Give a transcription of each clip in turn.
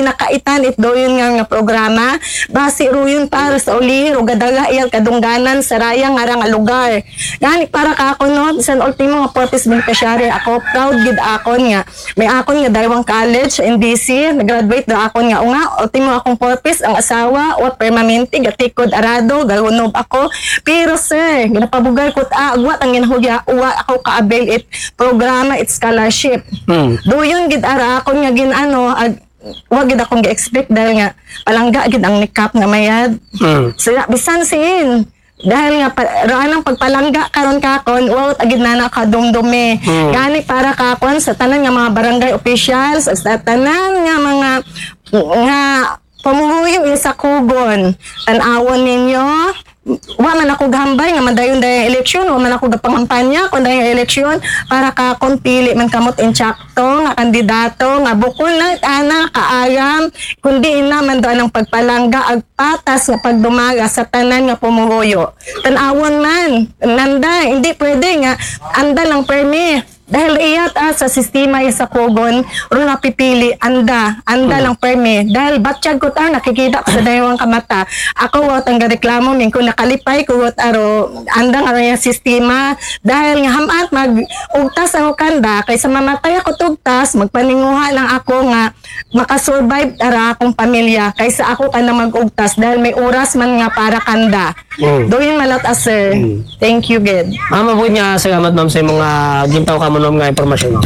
nakaitan it do yun nga programa basi ro yun para sa uli ro gadaga iyang kadungganan sa rayang nga lugar. Gani para ka ako no bisan ultimo nga purpose beneficiary ako proud gid akon nga may akon nga dalawang college sa NDC nag-graduate daw akon nga unga ultimo akong purpose ang asawa o permanente gatikod arado gahunob ako pero sir ginapabugal ko agwat ang ginahugya uwa ako ka-avail it programa it scholarship. Do yun gid ara akon nga ginano wag gid akong gi-expect dahil nga palangga gid ang nikap nga mayad. So bisan sin dahil nga raan ang pagpalangga karon kakon wow agid na nakadumdumi gani para kakon sa tanan nga mga barangay officials sa tanan nga mga nga pamuhuyo sa kugon tan-awon ninyo wa man ako gahambay nga madayon dayon eleksyon wa man ako gapangampanya kun dayon eleksyon para kakon pili man kamot insyakto nga kandidato nga bukol na ana kaayam kundi ina man do ang pagpalangga ag patas nga pagdumaga sa tanan nga pumuhuyo tan-awon man nanda hindi pwede nga anda lang permi dahil iyat sa sistema sa kugon ro napipili anda lang permi dahil batsyag ko ta nakikita ko sa dayawang kamata ako wa tang reklamo min ko nakalipay ko aro anda nga yung sistema dahil nga hamat mag ugtas ako kanda kaysa mamatay ako tugtas magpaninguha lang ako nga makasurvive ara akong pamilya kaysa ako ka na mag-ugtas dahil may oras man nga para kanda. Doon malat sir. Thank you, Ged. Mabuti niya, salamat ma'am sa mga gintaw ka mo nga impormasyon.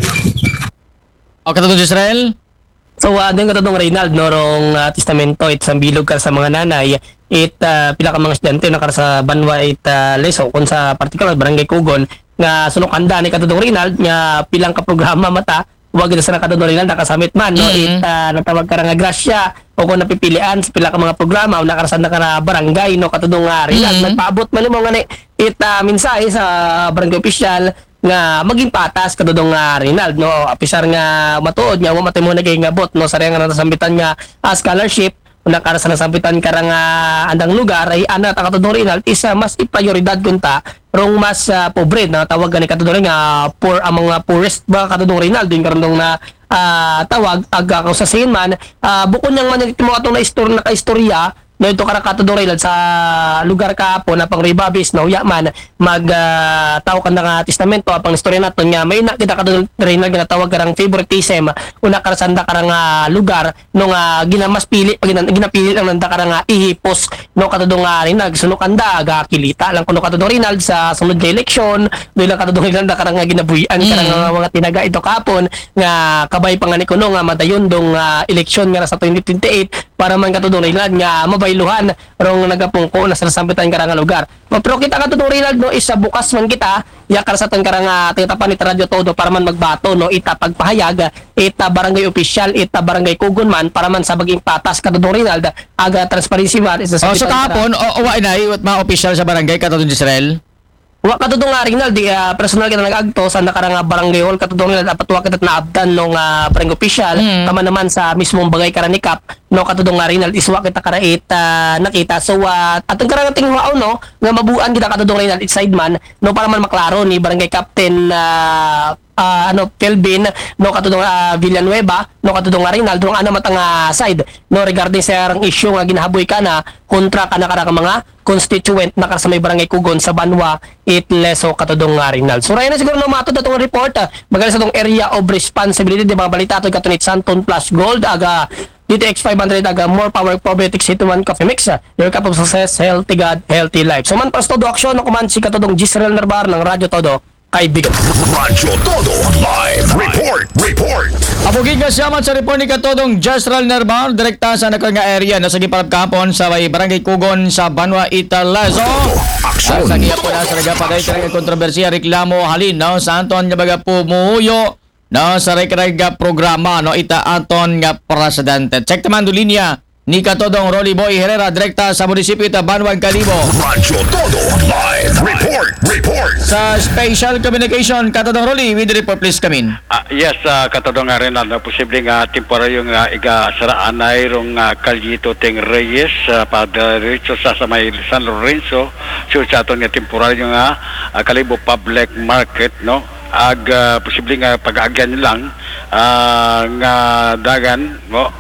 O katulad Israel? So, doon katulong Reynald, no, rong testamento, isang bilog ka sa mga nanay, pila ka mga estudyante na kar sa Banwa, leso, kung sa particular, Barangay Kugon, nga sunukanda ni katulong Reynald, nga pilang ka programa mata, wag na sa nakadunong Reynald, nakasamit man, no, natawag ka nga grasya, o kung napipilian sa pila ka mga programa, o nakarasan na ka na barangay, no, katulong Reynald, nagpaabot man mo nga ni, mensahe sa barangay official, nga maging patas kadudong Reynald no apisar nga matuod nga wa matay mo nagingabot no sa nga nasambitan nga scholarship una kara sa nasambitan karang andang lugar ay ana ta kadudong Reynald isa mas iprioridad kunta rong mas pobre na tawag gani kadudong nga poor ang mga poorest ba kadudong Reynald din karong na tawag aga sa sin man bukod nang man mo atong na istorya no ito karakato do Reynald sa lugar ka po na pang rebabis no ya man mag tao ka nga testamento apang istorya naton nga may na kita kadto Reynald nga tawag karang favoritism una karasanda karang lugar no nga ginamas pili pag ginapili lang nanda karang ihipos no kadto nga Reynald sunukanda aga kilita lang kuno kadto Reynald sa sunod nga eleksyon do lang kadto Reynald karang ginabuhian karang mga tinaga ito kapon nga kabay pangani kuno nga madayon dong eleksyon nga sa 2028 para man kadto Reynald nga mabailuhan rong nagapungko na sa sambitan karang lugar. Pero kita ka tutong Reynald no isa bukas man kita yakar sa tan karang titapan ni Radyo Todo para man magbato no ita pagpahayag ita barangay official ita barangay Kugon man para man sa baging patas ka tutong Reynald aga transparency man isa sa so kahapon wa inay mga official sa barangay katulad Israel. Wa katudong nga Reynald di personal kita nag-agto sa nakarang barangay hall katudong Reynald apat wa kita naabdan nung barangay official tama naman sa mismong bagay karanikap no katudong nga Reynald iswa kita karait nakita so atong karang tingwao no nga mabuan kita katudong Reynald side man no para man maklaro ni barangay captain Kelvin no katudong Villanueva no katudong Reynald rong ano matang side no regarding sa issue nga ginahaboy ka na kontra ka na karang mga constituent na sa may barangay Kugon sa Banwa Leso katudong Reynald. So rayon na siguro no matod atong report magaling sa tong area of responsibility di mga balita to katunit Santon Plus Gold aga DTX 500 aga more power probiotics hit one coffee mix your cup of success healthy God healthy life. So man pas todo aksyon no kuman si katudong Gisrel Narbar ng Radyo Todo kaibigan. Radyo Todo Live Report. Apugig nga siyaman sa report ni Katodong Gisrel Narbar direkta sa nakang area na sa gipalap kahapon sa barangay Kugon sa Banwa Italazo. Aksyon. Sa giya po na sa nagapagay ka kontrobersiya reklamo halin no sa Anton nga baga pumuyo no sa rekrega programa no ita Anton nga presidente. Check naman do linya ni Katodong Rolly Boy Herrera direkta sa munisipyo ta Banwa Kalibo. Radyo Todo Live Report. Sa special communication Katodong Rolly with the report please come in. Yes, katodong nga rin na posibleng temporaryo nga iga-saraan ay rong Calyito Ting Reyes padaritso sa may San Lorenzo so sa aton nga temporaryo nga Kalibo Public Market no posibleng pag-agyan lang nga dagan mo